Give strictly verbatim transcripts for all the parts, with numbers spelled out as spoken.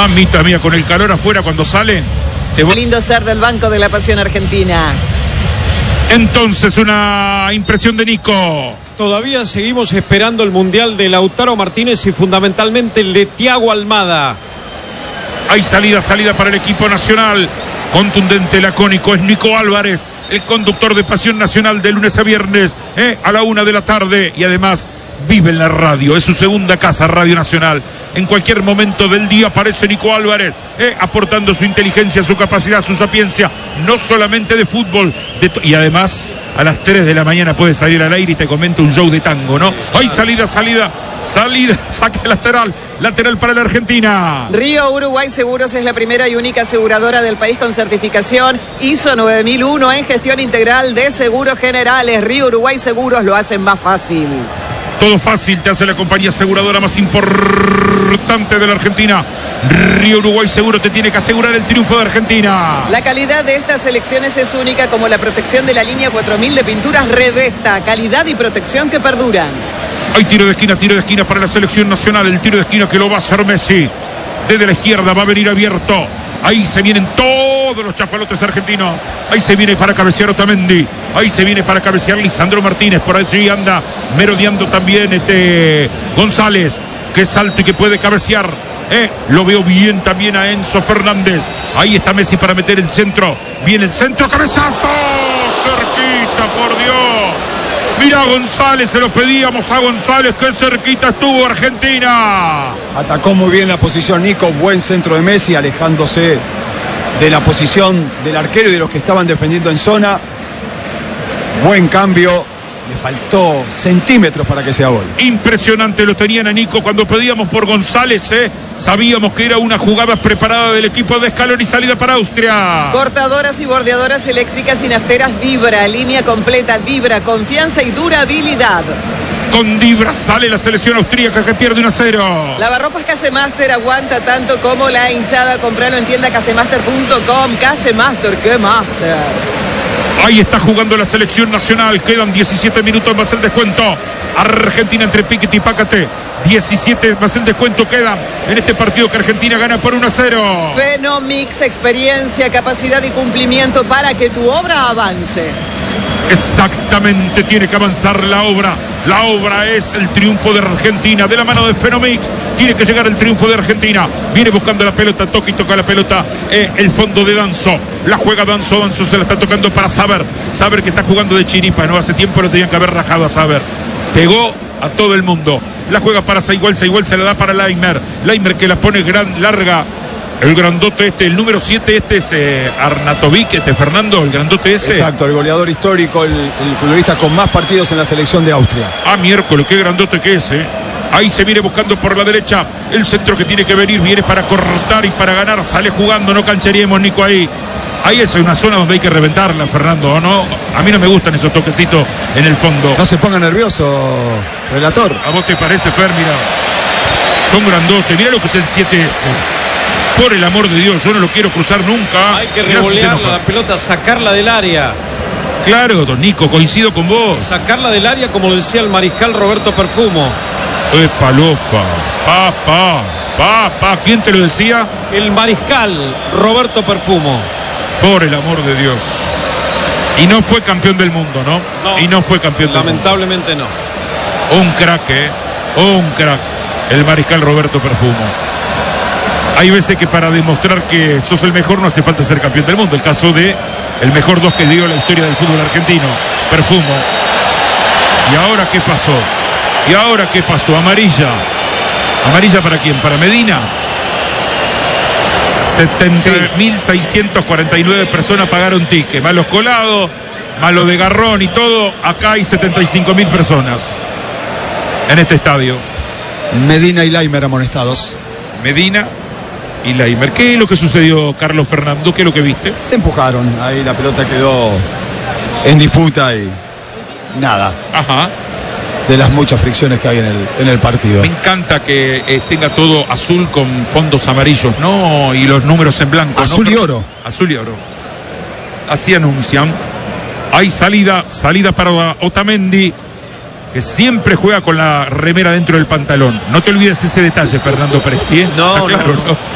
Mamita mía, con el calor afuera cuando sale. Te... Lindo ser del Banco de la Pasión Argentina. Entonces, una impresión de Nico. Todavía seguimos esperando el Mundial de Lautaro Martínez y fundamentalmente el de Thiago Almada. Hay salida, salida para el equipo nacional. Contundente, lacónico, es Nico Álvarez, el conductor de Pasión Nacional de lunes a viernes, eh, a la una de la tarde. Y además vive en la radio, es su segunda casa, Radio Nacional. En cualquier momento del día aparece Nico Álvarez, eh, aportando su inteligencia, su capacidad, su sapiencia, no solamente de fútbol, de y además a las tres de la mañana puede salir al aire y te comenta un show de tango, ¿no? Hay salida, salida, salida, saque lateral, lateral para la Argentina. Río Uruguay Seguros es la primera y única aseguradora del país con certificación I S O nueve mil uno en gestión integral de seguros generales. Río Uruguay Seguros lo hacen más fácil. Todo fácil te hace la compañía aseguradora más importante de la Argentina. Río Uruguay Seguro te tiene que asegurar el triunfo de Argentina. La calidad de estas elecciones es única, como la protección de la línea cuatro mil de pinturas Revesta. Calidad y protección que perduran. Hay tiro de esquina, tiro de esquina para la selección nacional. El tiro de esquina que lo va a hacer Messi. Desde la izquierda va a venir abierto. Ahí se vienen todos los chafalotes argentinos. Ahí se viene para cabecear Otamendi. Ahí se viene para cabecear Lisandro Martínez. Por allí anda merodeando también este González, que es alto y que puede cabecear. Eh, lo veo bien también a Enzo Fernández. Ahí está Messi para meter el centro. Viene el centro, cabezazo. Cerquita, por Dios. Mira a González, se lo pedíamos a González, qué cerquita estuvo Argentina. Atacó muy bien la posición Nico, buen centro de Messi, alejándose de la posición del arquero y de los que estaban defendiendo en zona. Buen cambio, le faltó centímetros para que sea gol. Impresionante lo tenían a Nico cuando pedíamos por González, ¿eh? Sabíamos que era una jugada preparada del equipo de Scaloni y salida para Austria. Cortadoras y bordeadoras eléctricas y nafteras Dibra, línea completa Dibra, confianza y durabilidad. Con Dibra sale la selección austríaca que pierde uno a cero. Lavarropas Casemaster aguanta tanto como la hinchada. Compralo en tienda casemaster punto com. Casemaster, ¿qué master? Ahí está jugando la selección nacional. Quedan diecisiete minutos más el descuento. Argentina entre Piquete y Pácate. diecisiete más el descuento quedan en este partido que Argentina gana por uno a cero. Fenomix, experiencia, capacidad y cumplimiento para que tu obra avance. Exactamente, tiene que avanzar la obra. La obra es el triunfo de Argentina. De la mano de Fenomix tiene que llegar el triunfo de Argentina. Viene buscando la pelota, toca y toca la pelota. Eh, el fondo de Danzo. La juega Danzo, Danzo se la está tocando para Saber. Saber que está jugando de chiripa, ¿no? Hace tiempo lo tenían que haber rajado a Saber. Pegó a todo el mundo. La juega para Saiguel, Saiguel se la da para Laimer. Laimer que la pone gran, larga. El grandote este, el número siete, este es eh, Arnatovic, este Fernando, el grandote ese. Exacto, el goleador histórico, el, el futbolista con más partidos en la selección de Austria. Ah, miércoles, qué grandote que es, eh. Ahí se viene buscando por la derecha. El centro que tiene que venir, viene para cortar y para ganar. Sale jugando, no cancheríamos, Nico, ahí. Ahí es una zona donde hay que reventarla, Fernando, ¿o no? A mí no me gustan esos toquecitos en el fondo. No se ponga nervioso, relator. ¿A vos te parece, Fer? Mira, son grandotes. Mira lo que es el siete ese. Por el amor de Dios, yo no lo quiero cruzar nunca. Hay que revolearla la pelota, sacarla del área. Claro, don Nico, coincido con vos. Sacarla del área, como lo decía el mariscal Roberto Perfumo. Es palofa. Papá, papá, ¿quién te lo decía? El mariscal Roberto Perfumo. Por el amor de Dios. Y no fue campeón del mundo, ¿no? No, y no fue campeón del mundo. Lamentablemente no. Un crack, ¿eh? Un crack. El mariscal Roberto Perfumo. Hay veces que para demostrar que sos el mejor no hace falta ser campeón del mundo. El caso de el mejor dos que dio la historia del fútbol argentino, Perfumo. ¿Y ahora qué pasó? ¿Y ahora qué pasó? Amarilla. ¿Amarilla para quién? ¿Para Medina? setenta mil seiscientos cuarenta y nueve personas pagaron ticket. Más los colados, más lo de Garrón y todo. Acá hay setenta y cinco mil personas en este estadio. Medina y Laimer amonestados. Medina y Laimer. ¿Qué es lo que sucedió, Carlos Fernando? ¿Qué es lo que viste? Se empujaron, ahí la pelota quedó en disputa y nada. Ajá. De las muchas fricciones que hay en el, en el partido. Me encanta que eh, tenga todo azul con fondos amarillos, ¿no? Y los números en blanco. Azul ¿no? y oro. Azul y oro. Así anuncian. Hay salida, salida para Otamendi, que siempre juega con la remera dentro del pantalón. No te olvides ese detalle, Fernando Presti, ¿eh? No, claro, no, no. no.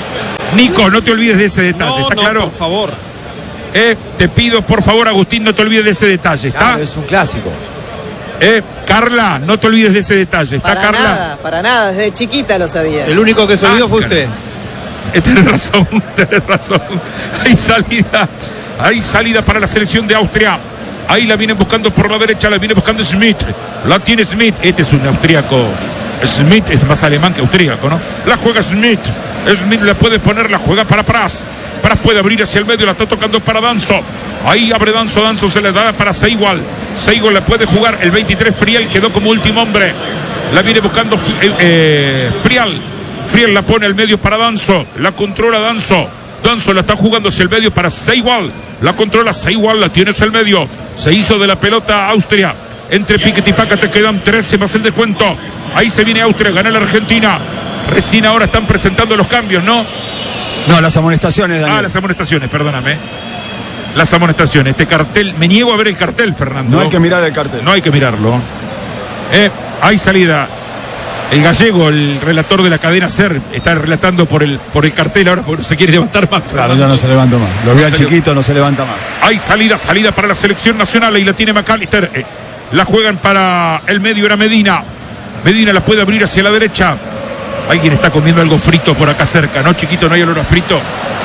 Nico, no te olvides de ese detalle, No, ¿está no, claro? por favor. Eh, te pido, por favor, Agustín, no te olvides de ese detalle, ¿está? Claro, es un clásico. Eh, Carla, no te olvides de ese detalle, ¿está, Para Carla? nada, para nada, desde chiquita lo sabía. El único que se olvidó Ah, fue cara. usted. Eh, tenés razón, tenés razón. Hay salida, hay salida para la selección de Austria. Ahí la vienen buscando por la derecha, la viene buscando Smith. La tiene Smith. Este es un austríaco. Smith es más alemán que austríaco, ¿no? La juega Smith. Smith la puede poner, la juega para Pras. Pras puede abrir hacia el medio, la está tocando para Danzo. Ahí abre Danzo, Danzo se le da para Seigual. Seigual la puede jugar, el veintitrés Friel quedó como último hombre. La viene buscando eh, eh, Frial. Friel la pone al medio para Danzo, la controla Danzo. Danzo la está jugando hacia el medio para Seigual. La controla Seigual, la tiene hacia el medio. Se hizo de la pelota Austria. Entre Piquet y Paca te quedan trece más el descuento. Ahí se viene Austria, gana la Argentina. Recién ahora están presentando los cambios, ¿no? No, las amonestaciones, Daniel. Ah, las amonestaciones, perdóname. Las amonestaciones. Este cartel, me niego a ver el cartel, Fernando. No hay que mirar el cartel. No hay que mirarlo. Eh, hay salida. El gallego, el relator de la cadena SER, está relatando por el, por el cartel ahora porque no se quiere levantar más. Claro, ya no se levanta más. Lo vi al No se- chiquito, no se levanta más. Hay salida, salida para la selección nacional. Ahí la tiene McAllister. Eh, la juegan para el medio, era Medina. Medina la puede abrir hacia la derecha. Alguien está comiendo algo frito por acá cerca, ¿no, chiquito? ¿No hay olor a frito?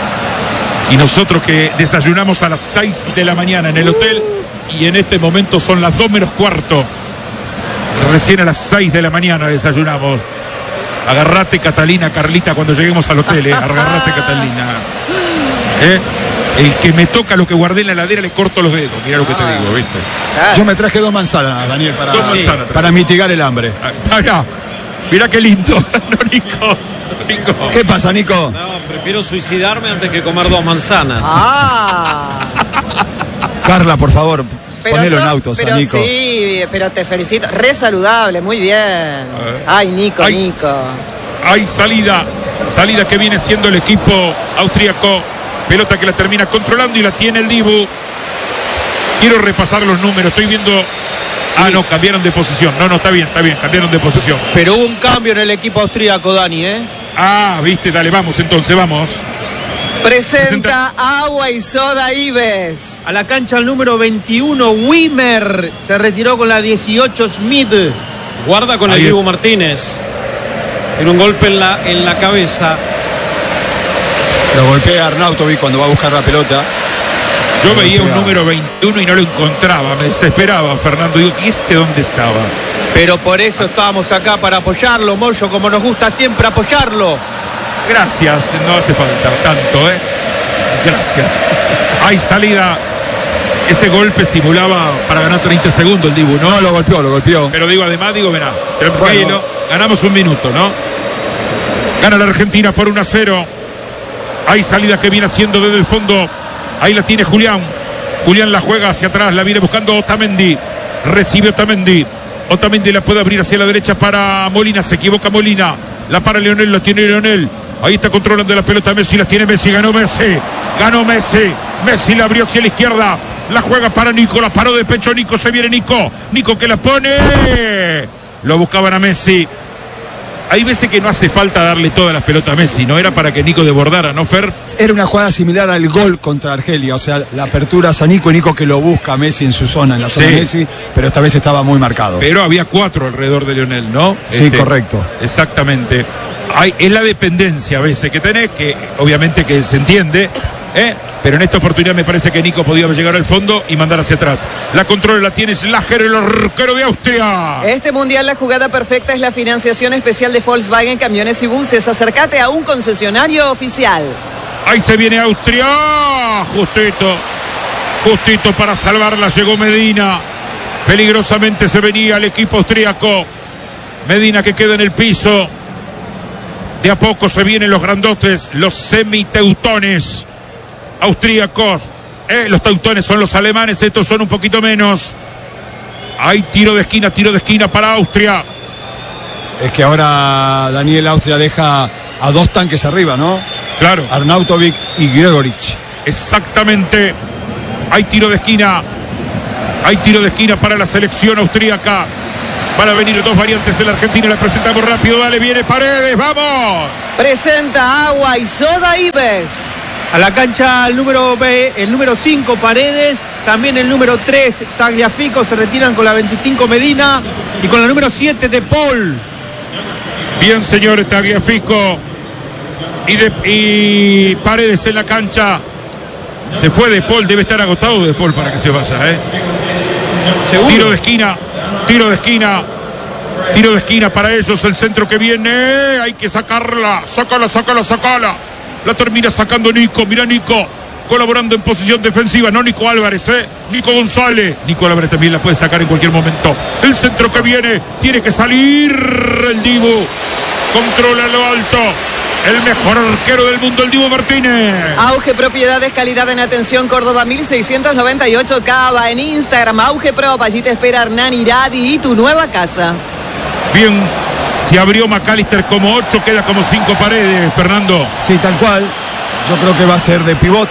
Y nosotros que desayunamos a las seis de la mañana en el hotel y en este momento son las dos menos cuarto. Recién a las seis de la mañana desayunamos. Agarrate, Catalina, Carlita, cuando lleguemos al hotel, ¿eh? Agarrate, Catalina. ¿Eh? El que me toca lo que guardé en la heladera le corto los dedos. Mirá lo que te digo, ¿viste? Ah, Yo me traje dos manzanas, Daniel, para, Dos manzanas, para mitigar el hambre. Ah, mirá, mirá qué lindo. No, Nico. Nico. ¿Qué pasa, Nico? No, prefiero suicidarme antes que comer dos manzanas. ah. Carla, por favor, Pero ponelo en sos- autos pero a Nico. sí, pero te felicito. Re saludable, muy bien. Ay, Nico, Ay, Nico. Hay salida, salida que viene siendo el equipo austríaco. Pelota que la termina controlando y la tiene el Dibu. Quiero repasar los números, estoy viendo. Ah, no, cambiaron de posición. No, no, está bien, está bien, cambiaron de posición. Pero hubo un cambio en el equipo austríaco, Dani, ¿eh? Ah, viste, dale, vamos entonces, vamos. Presenta agua y soda Ives. A la cancha el número veintiuno, Wimmer. Se retiró con la dieciocho, Smith. Guarda con el Ahí Dibu es. Martínez. Tiene un golpe en la, en la cabeza. Lo golpea Arnautovic cuando va a buscar la pelota. Yo veía un Golpea. número veintiuno y no lo encontraba, me desesperaba, Fernando. Digo, ¿y este dónde estaba? Pero por eso estábamos acá, para apoyarlo, Moyo, como nos gusta siempre apoyarlo. Gracias, no hace falta tanto, ¿eh? Gracias. Hay salida. Ese golpe simulaba para ganar treinta segundos el Dibu, ¿no? No, lo golpeó, lo golpeó. Pero digo, además, digo, verá, tranquilo, Bueno. ganamos un minuto, ¿no? Gana la Argentina por uno a cero. Hay salida que viene haciendo desde el fondo. Ahí la tiene Julián. Julián la juega hacia atrás, la viene buscando Otamendi. Recibe Otamendi. Otamendi la puede abrir hacia la derecha para Molina. Se equivoca Molina. La para Leonel, la tiene Leonel. Ahí está controlando la pelota Messi, la tiene Messi, ganó Messi. Ganó Messi. Messi la abrió hacia la izquierda. La juega para Nico, la paró de pecho Nico, se viene Nico. Nico que la pone. Lo buscaban a Messi. Hay veces que no hace falta darle todas las pelotas a Messi, no era para que Nico desbordara, ¿no, Fer? Era una jugada similar al gol contra Argelia, o sea, la apertura a Nico y Nico que lo busca a Messi en su zona, en la zona Sí. de Messi, pero esta vez estaba muy marcado. Pero había cuatro alrededor de Lionel, ¿no? Sí, correcto. Exactamente. Hay, es la dependencia a veces que tenés, que obviamente que se entiende, ¿eh? Pero en esta oportunidad me parece que Nico podía llegar al fondo y mandar hacia atrás. La controla la tiene Slager, el arquero de Austria. Este mundial la jugada perfecta es la financiación especial de Volkswagen Camiones y Buses. Acércate a un concesionario oficial. Ahí se viene Austria. Justito. Justito para salvarla. Llegó Medina. Peligrosamente se venía el equipo austríaco. Medina que queda en el piso. De a poco se vienen los grandotes, los semiteutones austríacos. Eh, los teutones son los alemanes, estos son un poquito menos. Hay tiro de esquina, tiro de esquina para Austria. Es que ahora Daniel Austria deja a dos tanques arriba, ¿no? Claro. Arnautovic y Gregorich. Exactamente. Hay tiro de esquina. Hay tiro de esquina para la selección austríaca. Van a venir dos variantes en la Argentina. La presentamos rápido. Dale, viene Paredes. ¡Vamos! Presenta agua y soda Ives. A la cancha el número B, el número cinco Paredes, también el número tres Tagliafico, se retiran con la veinticinco Medina y con la número siete De Paul. Bien, señores, Tagliafico y, de, y Paredes en la cancha. Se fue De Paul, debe estar agotado De Paul para que se vaya, ¿eh? ¿Seguro? Tiro de esquina, tiro de esquina, tiro de esquina para ellos, el centro que viene, hay que sacarla, sácala, sácala, sácala. La termina sacando Nico, mira Nico, colaborando en posición defensiva, no Nico Álvarez, eh, Nico González. Nico Álvarez también la puede sacar en cualquier momento. El centro que viene, tiene que salir el Dibu, controla lo alto. El mejor arquero del mundo, el Dibu Martínez. Auge Propiedades, calidad en atención, Córdoba mil seiscientos noventa y ocho, Cava, en Instagram, Auge Pro, allí te espera Hernán Iradi y tu nueva casa. Bien, se abrió McAllister como ocho, queda como cinco Paredes, Fernando. Sí, tal cual. Yo creo que va a ser de pivot.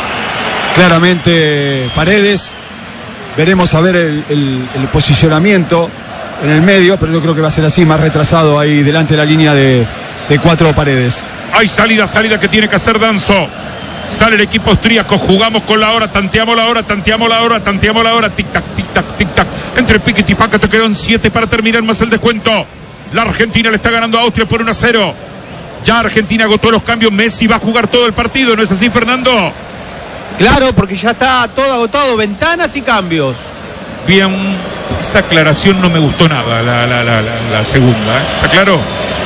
Claramente Paredes. Veremos a ver el, el, el posicionamiento en el medio, pero yo creo que va a ser así, más retrasado ahí delante de la línea de, de cuatro Paredes. Hay salida, salida que tiene que hacer Danzo. Sale el equipo austríaco, jugamos con la hora, tanteamos la hora, tanteamos la hora, tanteamos la hora, tic-tac, tic-tac, tic-tac. Entre Piquet y Paca te quedan siete para terminar más el descuento. La Argentina le está ganando a Austria por uno a cero. Ya Argentina agotó los cambios, Messi va a jugar todo el partido, ¿no es así, Fernando? Claro, porque ya está todo agotado, ventanas y cambios. Bien, esa aclaración no me gustó nada, la, la, la, la, la segunda, ¿eh? ¿Está claro?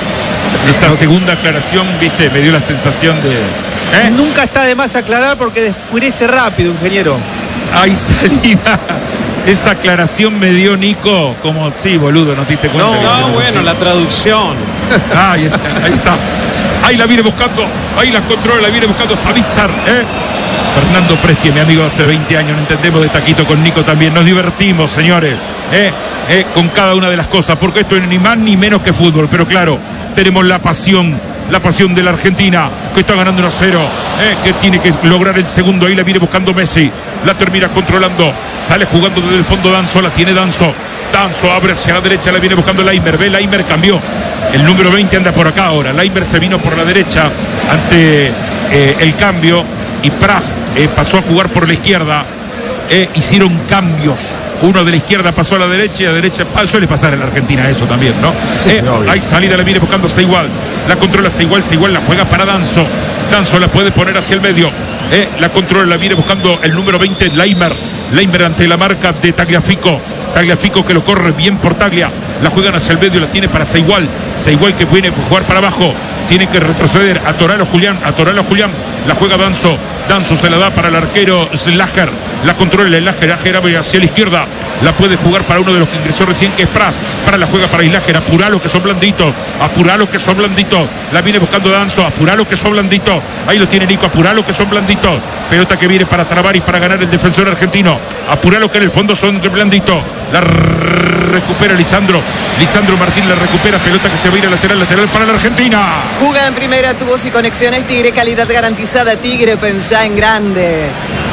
Esa segunda aclaración, viste, me dio la sensación de... ¿eh? Nunca está de más aclarar porque descurece rápido, ingeniero. Hay salida. Esa aclaración me dio Nico, como sí, boludo, no te diste cuenta. No, no bueno, sí. La traducción. Ah, ahí está, ahí está. Ahí la viene buscando, ahí la controla, la viene buscando Savitzer, ¿eh? Fernando Presti, mi amigo de hace veinte años, no entendemos de taquito con Nico también. Nos divertimos, señores, ¿eh? ¿eh? Con cada una de las cosas, porque esto es ni más ni menos que fútbol, pero claro, tenemos la pasión, la pasión de la Argentina, que está ganando uno a cero, ¿eh? Que tiene que lograr el segundo, ahí la viene buscando Messi, la termina controlando, sale jugando desde el fondo Danzo, la tiene Danzo, Danzo abre hacia la derecha, la viene buscando Laimer, ve, Laimer cambió, el número veinte anda por acá ahora, Laimer se vino por la derecha ante eh, el cambio, y Pras eh, pasó a jugar por la izquierda, eh, hicieron cambios, uno de la izquierda pasó a la derecha y a la derecha, ah, suele pasar en la Argentina eso también, ¿no? Sí, eh, sí, hay salida, la viene buscando Seigual, la controla Seigual, Seigual la juega para Danzo, Danzo la puede poner hacia el medio, eh, la controla, la viene buscando el número veinte, Laimer, Laimer ante la marca de Tagliafico, Tagliafico que lo corre bien por Taglia, la juegan hacia el medio, la tiene para Seigual, Seigual que viene a jugar para abajo, tiene que retroceder, atoralo Julián, atoralo Julián, la juega Danzo, Danzo se la da para el arquero Slager, la controla el Slager, Slager hacia la izquierda, la puede jugar para uno de los que ingresó recién, que es Pras, para la juega para Slager, apuralo que son blanditos, apuralo que son blanditos, la viene buscando Danzo, apuralo que son blanditos, ahí lo tiene Nico, apuralo que son blanditos, pelota que viene para trabar y para ganar el defensor argentino, apuralo que en el fondo son blanditos, la recupera Lisandro, Lisandro Martín la recupera, pelota que se va a ir a lateral, lateral para la Argentina. Juga en primera, tubos y conexiones Tigre, calidad garantizada Tigre, pensá en grande.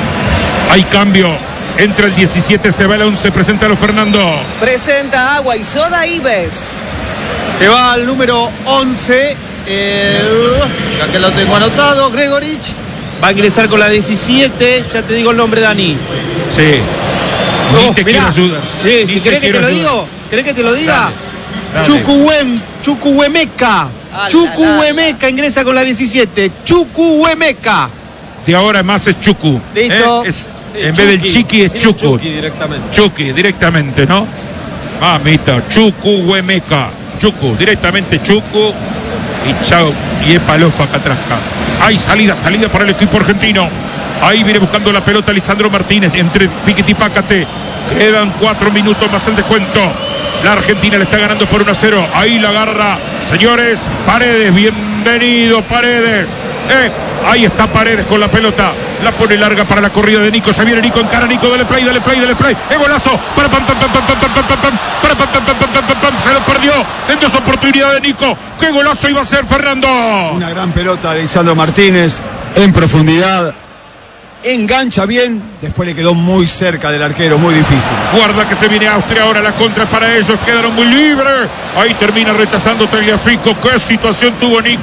Hay cambio, entra el diecisiete, se va el once, preséntalo Fernando. Presenta agua y soda Ives. Se va al número once, eh, ya que lo tengo anotado, Gregorich, va a ingresar con la diecisiete, ya te digo el nombre, Dani. Sí. Oh, Ni te mirá. quiero ayudar. Sí, Ni si querés que te lo ayudar. digo, ¿querés que te lo diga? Dale, dale. Chucuhuem, Chucuhuemeca. Ala, Chucuhuemeca ingresa con la diecisiete. Chucuhuemeca. De ahora más es Chucu. Listo. ¿eh? Es, en vez del Chiqui es Sí, Chucu. Chucky directamente. Chucky, directamente, ¿no? Mamita, Chucu, Huemeca. Chucu, directamente Chucu. Y chao, y es palofa acá atrás. Hay salida, salida para el equipo argentino. Ahí viene buscando la pelota Lisandro Martínez entre Piquet y Pácate. Quedan cuatro minutos más el descuento. La Argentina le está ganando por uno a cero. Ahí la agarra, señores, Paredes. Bienvenido, Paredes. Eh, ahí está Paredes con la pelota. La pone larga para la corrida de Nico. Se viene Nico en cara. Nico, dale play, dale play, dale play. ¡Es golazo! Para pam, pam, pam, pam, pam, pam, pam, pam, pam, para pam, pam, pam, pam, pam, pam, pam. Se lo perdió en dos oportunidades de Nico. ¡Qué golazo iba a ser, Fernando! Una gran pelota de Lisandro Martínez en profundidad. Engancha bien, después le quedó muy cerca del arquero, muy difícil. Guarda que se viene Austria ahora, la contra es para ellos, quedaron muy libres. Ahí termina rechazando Tagliafico. Qué situación tuvo Nico.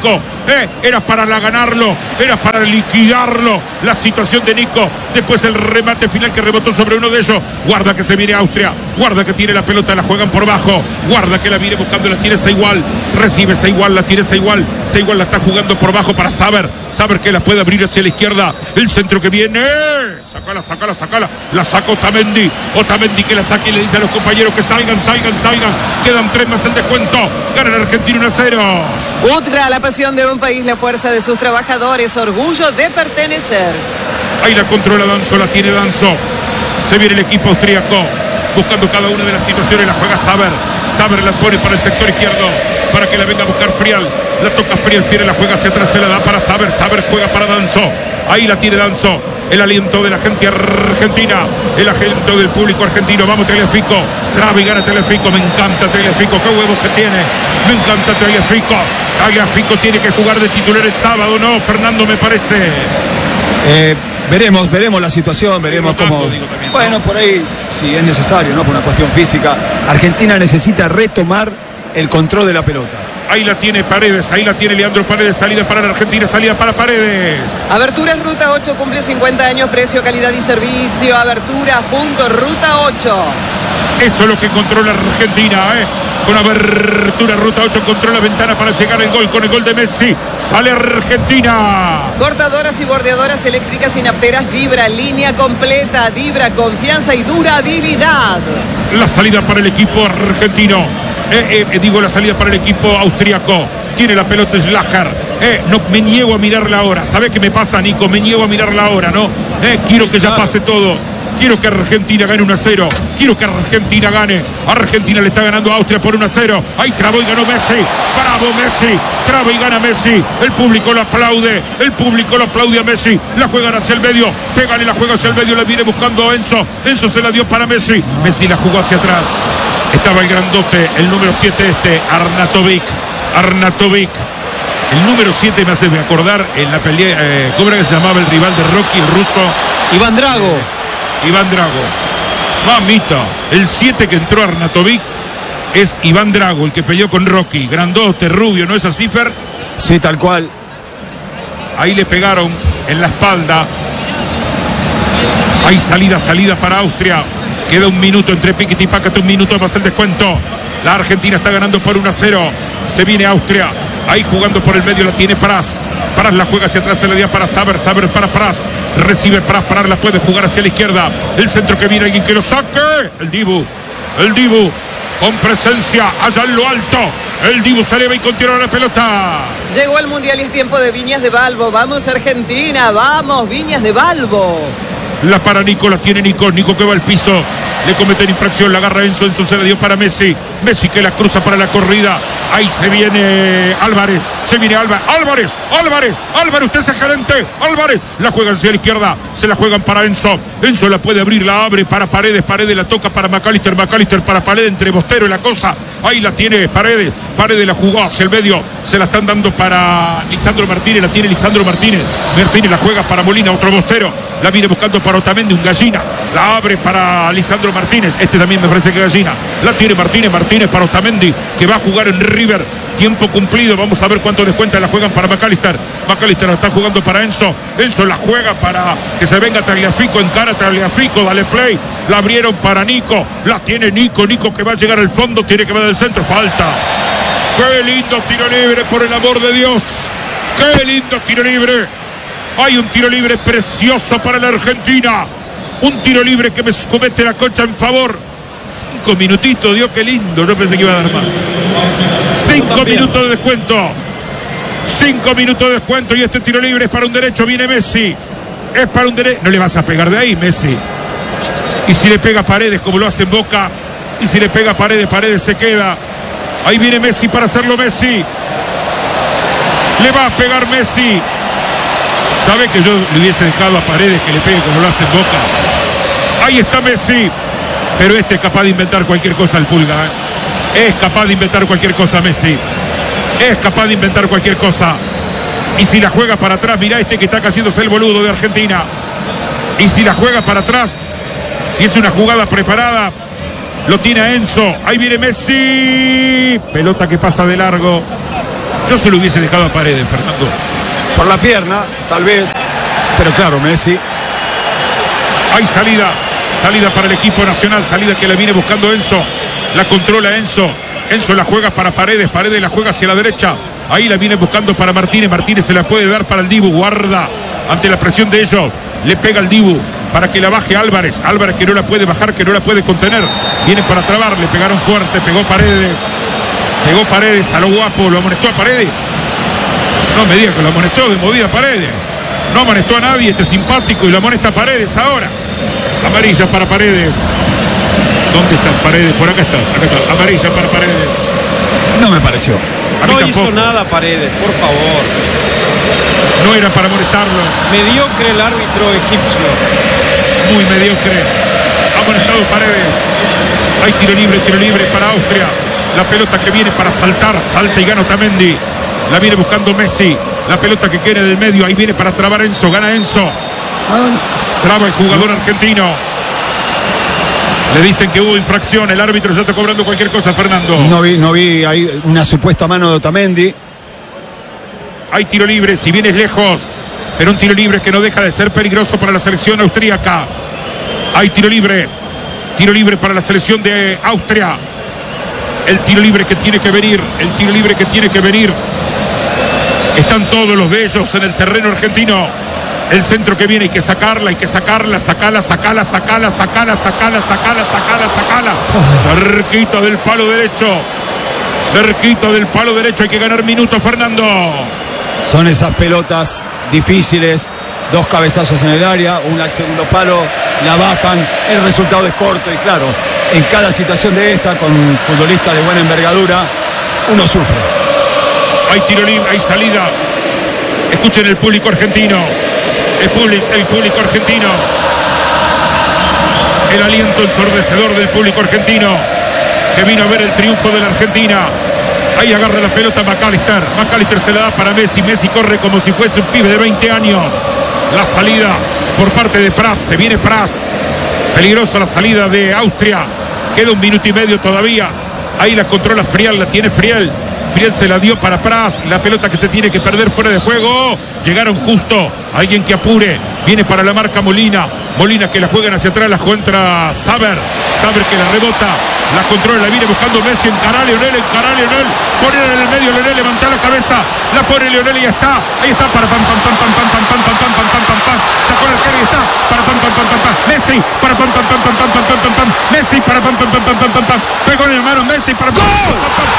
Eh, era para la ganarlo, era para liquidarlo. La situación de Nico. Después el remate final que rebotó sobre uno de ellos. Guarda que se viene Austria. Guarda que tiene la pelota, la juegan por bajo. Guarda que la viene buscando, la tiene igual. Recibe igual, la tiene igual. igual la está jugando por bajo para Saber. Saber que la puede abrir hacia la izquierda. El centro que viene. Sacala, sacala, sacala. La saca Otamendi. Otamendi que la saque y le dice a los compañeros que salgan, salgan, salgan. Quedan tres más el descuento. Gana el Argentina uno a cero. Utra, la pasión de un país, la fuerza de sus trabajadores, orgullo de pertenecer. Ahí la controla Danzo, la tiene Danzo. Se viene el equipo austríaco. Buscando cada una de las situaciones, la juega Saber. Saber la pone para el sector izquierdo, para que la venga a buscar Frial. La toca Frial, Frial la juega hacia atrás, se la da para Saber. Saber juega para Danzo. Ahí la tiene Danzo. El aliento de la gente argentina, el aliento del público argentino. Vamos Tagliafico, traba y gana Tagliafico. Me encanta Tagliafico, qué huevos que tiene. Me encanta Tagliafico. Tagliafico tiene que jugar de titular el sábado, ¿no, Fernando? Me parece. Eh, veremos, veremos la situación, veremos rotando, cómo. digo, también, bueno, ¿no? Por ahí, si es necesario, ¿no? Por una cuestión física. Argentina necesita retomar el control de la pelota. Ahí la tiene Paredes, ahí la tiene Leandro Paredes, salida para la Argentina, salida para Paredes. Aberturas Ruta ocho cumple cincuenta años, precio, calidad y servicio. Aberturas, punto, Ruta ocho. Eso es lo que controla Argentina, ¿eh? Con abertura, Ruta ocho controla ventana para llegar el gol, con el gol de Messi. Sale Argentina. Cortadoras y bordeadoras eléctricas y nafteras Vibra, línea completa. Vibra, confianza y durabilidad. La salida para el equipo argentino. Eh, eh, digo la salida para el equipo austriaco. Tiene la pelota Schlager. Eh, no me niego a mirar la hora. ¿Sabes qué me pasa, Nico? Me niego a mirar la hora, ¿no? Eh, quiero que ya pase todo. Quiero que Argentina gane uno a cero. Quiero que Argentina gane. Argentina le está ganando a Austria por uno a cero. Ahí trabó y ganó Messi. Bravo Messi. Traba y gana Messi. El público lo aplaude. El público lo aplaude a Messi. La juegan hacia el medio. Pégale la juega hacia el medio. La viene buscando Enzo. Enzo se la dio para Messi. Messi la jugó hacia atrás. Estaba el grandote, el número siete este, Arnautovic. Arnautovic. El número siete me hace acordar en la pelea, eh, ¿cómo era que se llamaba el rival de Rocky, el ruso? Iván Drago. Eh, Iván Drago. Mamita. El siete que entró Arnautovic es Iván Drago, el que peleó con Rocky. Grandote, rubio, ¿no es así, Fer? Sí, tal cual. Ahí le pegaron en la espalda. Hay salida, salida para Austria. Queda un minuto entre Piquet y Pácate, un minuto más el descuento. La Argentina está ganando por uno a cero. Se viene Austria. Ahí jugando por el medio la tiene Pras. Pras la juega hacia atrás, se la dio para Saber. Saber para Pras. Recibe Pras. Pras la puede jugar hacia la izquierda. El centro que viene, alguien que lo saque. El Dibu. El Dibu. Con presencia allá en lo alto. El Dibu se eleva y continúa la pelota. Llegó el Mundial y es tiempo de Viñas de Balbo. Vamos Argentina, vamos Viñas de Balbo. La para Nico, la tiene Nico. Nico que va al piso. Le cometen infracción, la agarra Enzo. Enzo se la dio para Messi. Messi que la cruza para la corrida. Ahí se viene Álvarez. Se viene Álvarez. Álvarez, Álvarez, Álvarez. Usted es el gerente. Álvarez. La juegan hacia la izquierda. Se la juegan para Enzo. Enzo la puede abrir, la abre para Paredes. Paredes la toca para McAllister. McAllister para Paredes entre Bostero y la cosa. Ahí la tiene Paredes. Paredes la jugó hacia el medio. Se la están dando para Lisandro Martínez. La tiene Lisandro Martínez. Martínez la juega para Molina. Otro Bostero. La viene buscando para Otamendi. Un Gallina. La abre para Lisandro Martínez. Este también me parece que Gallina. La tiene Martínez. Martínez para Otamendi, que va a jugar en River. Tiempo cumplido. Vamos a ver cuánto descuenta. La juegan para McAllister. McAllister la está jugando para Enzo. Enzo la juega para que se venga Tagliafico. Encara Tagliafico. Dale play. La abrieron para Nico. La tiene Nico. Nico que va a llegar al fondo. Tiene que ver del centro. Falta. Qué lindo tiro libre, por el amor de Dios. Qué lindo tiro libre. Hay un tiro libre precioso para la Argentina. Un tiro libre que me comete la Concha en favor. Cinco minutitos, Dios, qué lindo. Yo pensé que iba a dar más. Cinco minutos de descuento. Cinco minutos de descuento. Y este tiro libre es para un derecho. Viene Messi. Es para un derecho. No le vas a pegar de ahí, Messi. Y si le pega Paredes, como lo hace en Boca. Y si le pega Paredes, Paredes se queda. Ahí viene Messi para hacerlo Messi. Le va a pegar Messi. ¿Sabe que yo le hubiese dejado a Paredes que le pegue como lo hace en Boca? Ahí está Messi. Pero este es capaz de inventar cualquier cosa al Pulga, ¿eh? Es capaz de inventar cualquier cosa Messi. Es capaz de inventar cualquier cosa. Y si la juega para atrás, mirá este que está haciéndose el boludo de Argentina. Y si la juega para atrás, y es una jugada preparada, lo tiene a Enzo. Ahí viene Messi. Pelota que pasa de largo. Yo se lo hubiese dejado a Paredes, Fernando. Por la pierna, tal vez. Pero claro, Messi. Hay salida. Salida para el equipo nacional. Salida que la viene buscando Enzo. La controla Enzo. Enzo la juega para Paredes. Paredes la juega hacia la derecha. Ahí la viene buscando para Martínez. Martínez se la puede dar para el Dibu. Guarda ante la presión de ellos. Le pega el Dibu para que la baje Álvarez. Álvarez que no la puede bajar, que no la puede contener. Viene para trabar. Le pegaron fuerte. Pegó Paredes. Pegó Paredes a lo guapo. Lo amonestó a Paredes. No me diga que lo amonestó de movida a Paredes. No amonestó a nadie. Este simpático y lo amonesta a Paredes ahora. Amarilla para Paredes. ¿Dónde está Paredes? Por acá estás. Acá está. Amarilla para Paredes. No me pareció. A mí No tampoco. hizo nada Paredes, por favor. No era para molestarlo. Mediocre el árbitro egipcio. Muy mediocre. Ha amonestado Paredes. Hay tiro libre, tiro libre para Austria. La pelota que viene para saltar. Salta y gana Otamendi. La viene buscando Messi. La pelota que quiere del medio. Ahí viene para trabar Enzo. Gana Enzo. Traba el jugador argentino. Le dicen que hubo infracción. El árbitro ya está cobrando cualquier cosa, Fernando. No vi, no vi ahí una supuesta mano de Otamendi. Hay tiro libre, si bien es lejos, pero un tiro libre que no deja de ser peligroso para la selección austríaca. Hay tiro libre. Tiro libre para la selección de Austria. El tiro libre que tiene que venir. El tiro libre que tiene que venir. Están todos los de ellos en el terreno argentino. El centro que viene, hay que sacarla, hay que sacarla, sacala, sacala, sacala, sacala, sacala, sacala, sacala, sacala. Cerquita del palo derecho. Cerquita del palo derecho, hay que ganar minutos, Fernando. Son esas pelotas difíciles. Dos cabezazos en el área, una al segundo palo, la bajan, el resultado es corto y claro, en cada situación de esta, con futbolistas de buena envergadura, uno sufre. Hay tiro libre, hay salida. Escuchen el público argentino. El público, el público argentino. El aliento ensordecedor del público argentino que vino a ver el triunfo de la Argentina. Ahí agarra la pelota McAllister. McAllister se la da para Messi. Messi corre como si fuese un pibe de veinte años. La salida por parte de Pras. Se viene Pras. Peligrosa la salida de Austria. Queda un minuto y medio todavía. Ahí la controla Friel. La tiene Friel. Friel se la dio para Pras. La pelota que se tiene que perder fuera de juego. Llegaron justo. Alguien que apure. Viene para la marca Molina. Molina que la juegan hacia atrás. La contra Saber. Saber que la rebota. La controla. La viene buscando Messi. Encará a Lionel. Encará a Lionel. Poner en el medio. Lionel levanta la cabeza. La pone Lionel y ya está. Ahí está. Para pam pam pam pam pam pam pam pam pam pam pam pam pam. Sacó el arquero y está. Para pam pam pam pam pam. Messi. Para pam pam pam pam pam pam pam pam pam. Messi. Para pam pam pam pam pam pam pam. Pegó en el mano Messi. Para pam pam pam pam.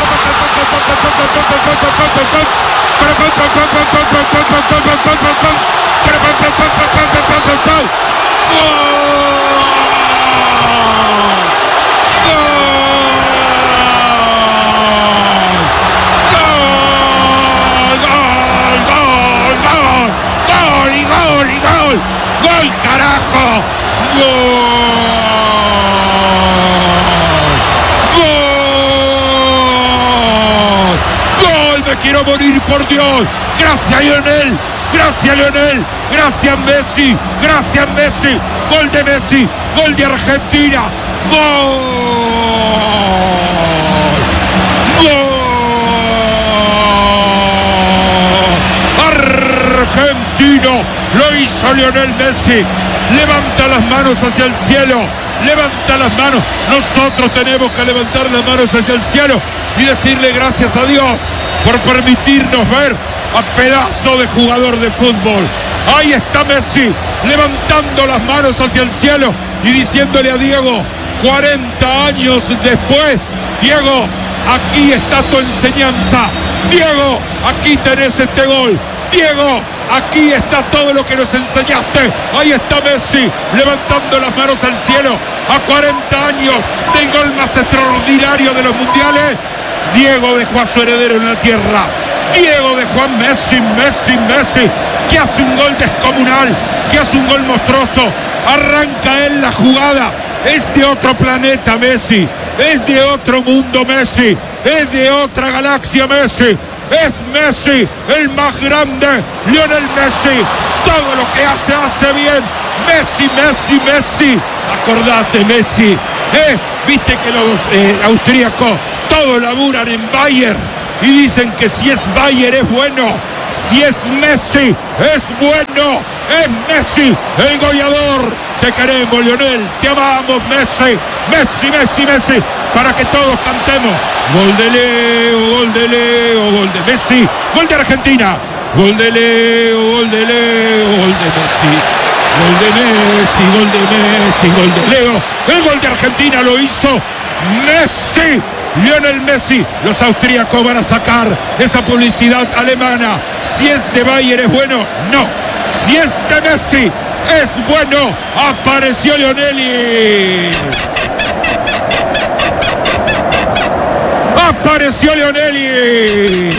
¡Gol, carajo! Quiero morir, por Dios. Gracias, Lionel. Gracias, Lionel. Gracias, Messi. Gracias, Messi. Gol de Messi. Gol de Argentina. Gol. Gol. Argentino. Lo hizo Lionel Messi. Levanta las manos hacia el cielo. Levanta las manos. Nosotros tenemos que levantar las manos hacia el cielo y decirle gracias a Dios por permitirnos ver a pedazo de jugador de fútbol. Ahí está Messi, levantando las manos hacia el cielo y diciéndole a Diego, cuarenta años después, Diego, aquí está tu enseñanza. Diego, aquí tenés este gol. Diego, aquí está todo lo que nos enseñaste. Ahí está Messi, levantando las manos al cielo a cuarenta años del gol más extraordinario de los mundiales. Diego dejó a su heredero en la tierra. Diego dejó a Messi, Messi, Messi, que hace un gol descomunal, que hace un gol monstruoso. Arranca él la jugada. Es de otro planeta Messi, es de otro mundo Messi, es de otra galaxia Messi. Es Messi, el más grande, Lionel Messi. Todo lo que hace, hace bien. Messi, Messi, Messi. Acordate, Messi. ¿Eh? Viste que los eh, austríacos todos laburan en Bayern. y dicen que si es Bayern es bueno, si es Messi es bueno, es Messi el goleador. Te queremos, Lionel, te amamos, Messi, Messi, Messi, Messi, para que todos cantemos. Gol de Leo, gol de Leo, gol de Messi, gol de Argentina, gol de Leo, gol de Leo, gol de Messi, gol de Messi, gol de Messi, gol de Leo. El gol de Argentina lo hizo Messi, Lionel Messi. Los austríacos van a sacar esa publicidad alemana. Si es de Bayern es bueno, no. Si es de Messi es bueno. Apareció Lionel. Apareció Lionel.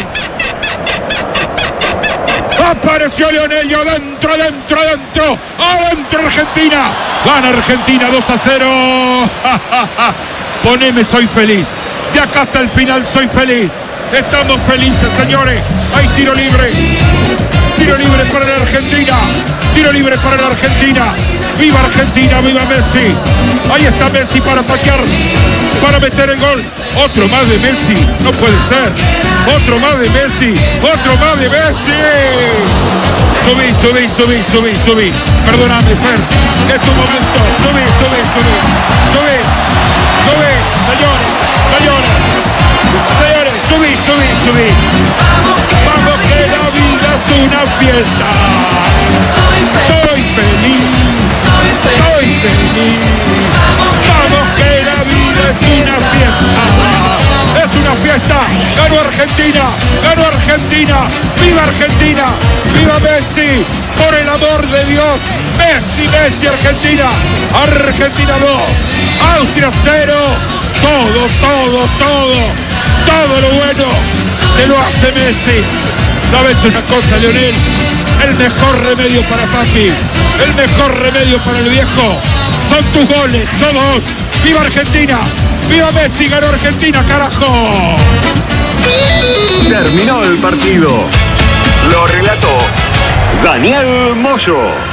Apareció Lionel y adentro, adentro, adentro, adentro Argentina. Gana Argentina dos a cero. Poneme, soy feliz. De acá hasta el final soy feliz. Estamos felices, señores. Hay tiro libre. Tiro libre para la Argentina. Tiro libre para la Argentina. ¡Viva Argentina! ¡Viva Messi! Ahí está Messi para patear, para meter el gol. Otro más de Messi. No puede ser. Otro más de Messi. Otro más de Messi. Subí, subí, subí, subí, subí. Perdóname, Fer. Es tu momento. Subí, subí, subí. Subí. Subí. Señores, señores. Señores, subí, subí, subí. Vamos que la vida es una fiesta. Soy feliz. Soy feliz. Vamos que la vida es una fiesta. Es una fiesta. Ganó Argentina. Ganó Argentina. ¡Viva Argentina! ¡Viva Messi! Por el amor de Dios. Messi, Messi, Argentina. Argentina dos. Austria cero. Todo, todo, todo. Todo lo bueno te lo hace Messi. ¿Sabes una cosa, Lionel? El mejor remedio para papi, el mejor remedio para el viejo son tus goles, todos. ¡Viva Argentina! ¡Viva Messi! ¡Ganó Argentina, carajo! Terminó el partido. Lo relató Daniel Moyo.